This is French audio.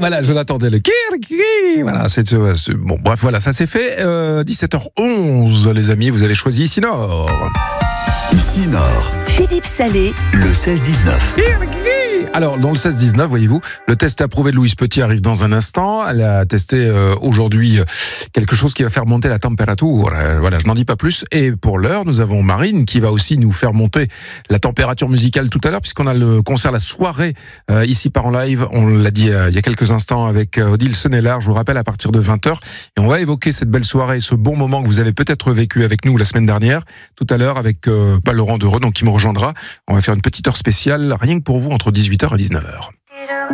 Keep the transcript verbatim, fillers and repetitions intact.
voilà, je l'attendais. Le kirki. Voilà, c'est, c'est bon. Bref, voilà, ça c'est fait. Euh, dix-sept heures onze, les amis, vous avez choisi Ici Nord. Ici Nord. Philippe Salé. Le seize dix-neuf. Alors, dans le seize dix-neuf, voyez-vous, le test approuvé de Louise Petit arrive dans un instant. Elle a testé euh, aujourd'hui quelque chose qui va faire monter la température. Euh, voilà, je n'en dis pas plus. Et pour l'heure, nous avons Marine qui va aussi nous faire monter la température musicale tout à l'heure, puisqu'on a le concert, la soirée euh, ici par en live. On l'a dit euh, il y a quelques instants avec euh, Odile Sennelard, je vous rappelle, à partir de vingt heures. Et on va évoquer cette belle soirée, ce bon moment que vous avez peut-être vécu avec nous la semaine dernière, tout à l'heure avec euh, pas Laurent Dereux, donc qui me rejoindra. On va faire une petite heure spéciale, rien que pour vous, entre dix-huit heures et dix-neuf heures.